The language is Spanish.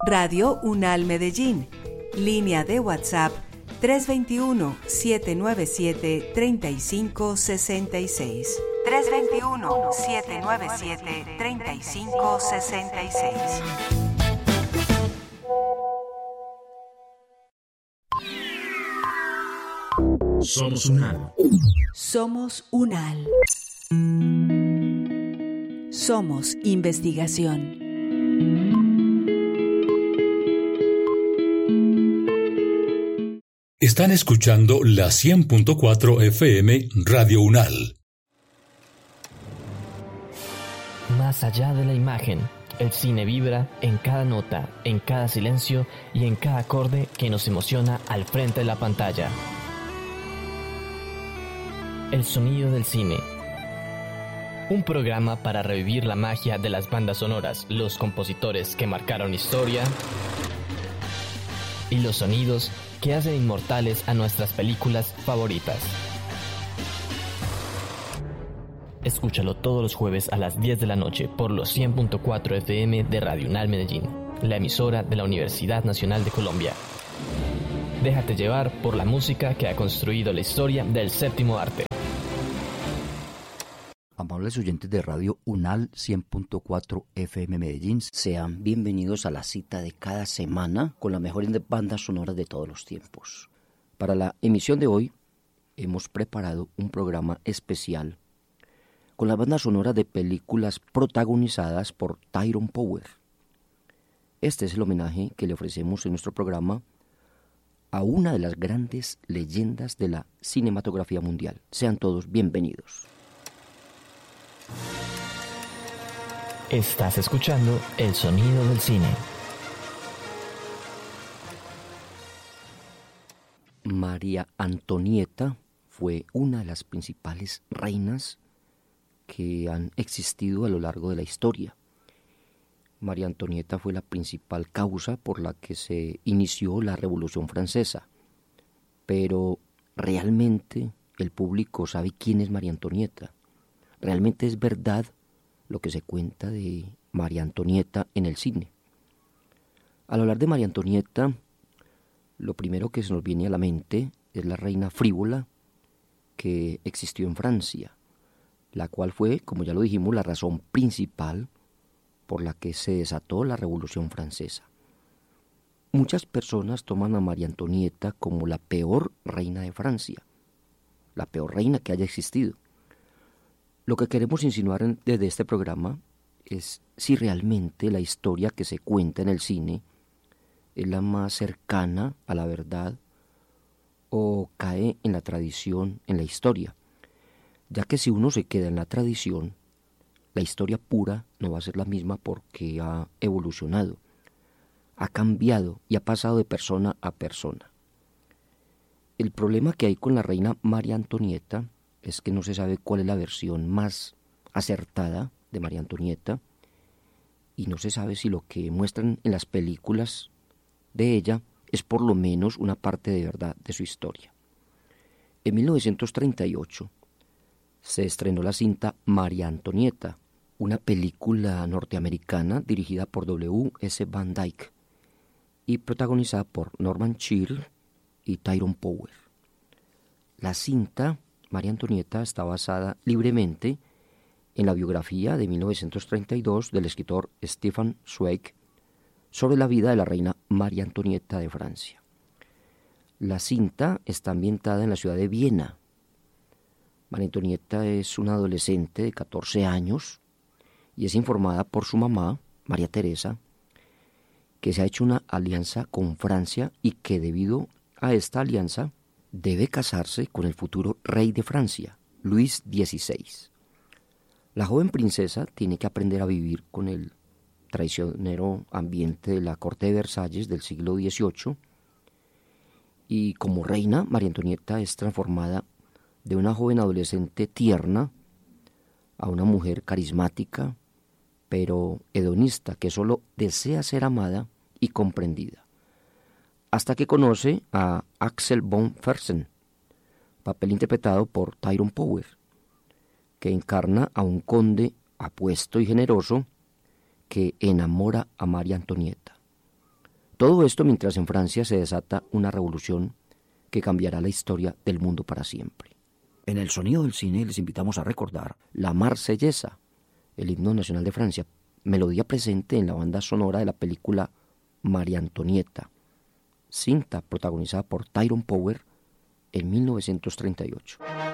Radio UNAL Medellín. Línea de WhatsApp 321-797-3566. 321-797-3566. Somos UNAL. Somos UNAL. Somos investigación. Están escuchando la 100.4 FM Radio UNAL. Más allá de la imagen, el cine vibra en cada nota, en cada silencio y en cada acorde que nos emociona al frente de la pantalla. El sonido del cine. Un programa para revivir la magia de las bandas sonoras, los compositores que marcaron historia y los sonidos que hacen inmortales a nuestras películas favoritas. Escúchalo todos los jueves a las 10 de la noche por los 100.4 FM de Radio UNAL Medellín, la emisora de la Universidad Nacional de Colombia. Déjate llevar por la música que ha construido la historia del séptimo arte. Amables oyentes de Radio UNAL 100.4 FM Medellín, sean bienvenidos a la cita de cada semana con las mejores bandas sonoras de todos los tiempos. Para la emisión de hoy hemos preparado un programa especial con las bandas sonoras de películas protagonizadas por Tyrone Power. Este es el homenaje que le ofrecemos en nuestro programa a una de las grandes leyendas de la cinematografía mundial. Sean todos bienvenidos. Estás escuchando el sonido del cine. María Antonieta fue una de las principales reinas que han existido a lo largo de la historia. María Antonieta fue la principal causa por la que se inició la Revolución Francesa. Pero ¿realmente el público sabe quién es María Antonieta? ¿Realmente es verdad lo que se cuenta de María Antonieta en el cine? Al hablar de María Antonieta, lo primero que se nos viene a la mente es la reina frívola que existió en Francia, la cual fue, como ya lo dijimos, la razón principal por la que se desató la Revolución Francesa. Muchas personas toman a María Antonieta como la peor reina de Francia, la peor reina que haya existido. Lo que queremos insinuar desde este programa es si realmente la historia que se cuenta en el cine es la más cercana a la verdad o cae en la tradición, en la historia, ya que si uno se queda en la tradición, la historia pura no va a ser la misma porque ha evolucionado, ha cambiado y ha pasado de persona a persona. El problema que hay con la reina María Antonieta es que no se sabe cuál es la versión más acertada de María Antonieta y no se sabe si lo que muestran en las películas de ella es por lo menos una parte de verdad de su historia. En 1938 se estrenó la cinta María Antonieta, una película norteamericana dirigida por W.S. Van Dyke y protagonizada por Norman Shearer y Tyrone Power. La cinta María Antonieta está basada libremente en la biografía de 1932 del escritor Stefan Zweig sobre la vida de la reina María Antonieta de Francia. La cinta está ambientada en la ciudad de Viena. María Antonieta es una adolescente de 14 años y es informada por su mamá, María Teresa, que se ha hecho una alianza con Francia y que debido a esta alianza debe casarse con el futuro rey de Francia, Luis XVI. La joven princesa tiene que aprender a vivir con el traicionero ambiente de la corte de Versalles del siglo XVIII y como reina, María Antonieta es transformada de una joven adolescente tierna a una mujer carismática, pero hedonista, que solo desea ser amada y comprendida, hasta que conoce a Axel von Fersen, papel interpretado por Tyrone Power, que encarna a un conde apuesto y generoso que enamora a María Antonieta. Todo esto mientras en Francia se desata una revolución que cambiará la historia del mundo para siempre. En el sonido del cine les invitamos a recordar la Marsellesa, el himno nacional de Francia, melodía presente en la banda sonora de la película María Antonieta, cinta protagonizada por Tyrone Power en 1938.